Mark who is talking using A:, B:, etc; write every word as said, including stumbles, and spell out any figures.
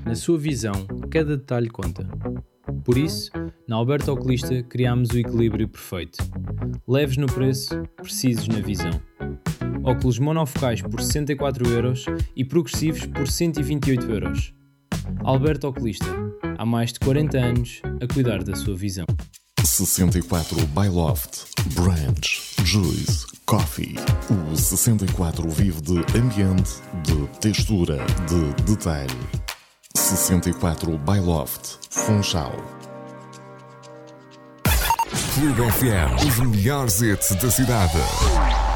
A: Na sua visão, cada detalhe conta. Por isso, na Alberto Oculista criámos o equilíbrio perfeito. Leves no preço, precisos na visão. Óculos monofocais por sessenta e quatro euros e progressivos por cento e vinte e oito euros. Alberto Oculista, há mais de quarenta anos a cuidar da sua visão.
B: sessenta e quatro by Loft, Branch, Juice, Coffee. O sessenta e quatro vive de ambiente, de textura, de detalhe. sessenta e quatro by Loft, Funchal.
C: Clube F M, os melhores hits da cidade.